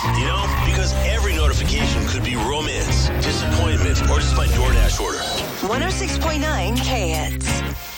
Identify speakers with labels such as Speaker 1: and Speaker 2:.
Speaker 1: You know, because every notification could be romance, disappointment, or just my DoorDash order.
Speaker 2: 106.9 K-Hits.